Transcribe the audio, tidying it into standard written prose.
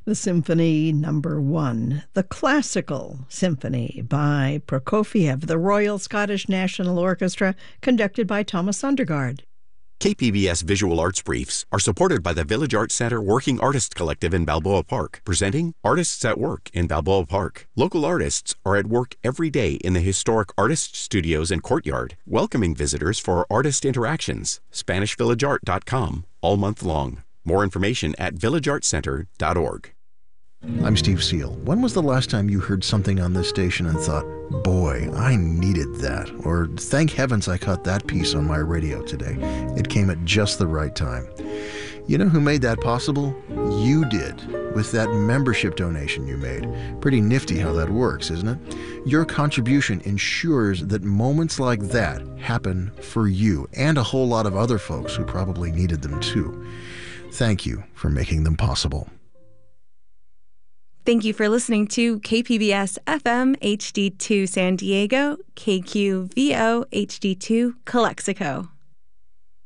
The Symphony Number 1, the Classical Symphony by Prokofiev, the Royal Scottish National Orchestra, conducted by Thomas Sundergaard. KPBS Visual Arts Briefs are supported by the Village Arts Center Working Artists Collective in Balboa Park, presenting Artists at Work in Balboa Park. Local artists are at work every day in the historic Artist Studios and Courtyard, welcoming visitors for artist interactions. SpanishVillageArt.com, all month long. More information at villageartcenter.org. I'm Steve Seal. When was the last time you heard something on this station and thought, boy, I needed that? Or thank heavens I caught that piece on my radio today. It came at just the right time. You know who made that possible? You did, with that membership donation you made. Pretty nifty how that works, isn't it? Your contribution ensures that moments like that happen for you and a whole lot of other folks who probably needed them too. Thank you for making them possible. Thank you for listening to KPBS FM HD2 San Diego, KQVO HD2 Calexico.